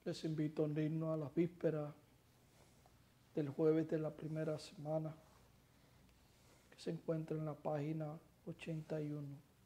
Les invito a unirnos a la víspera del jueves de la primera semana, que se encuentra en la página 81.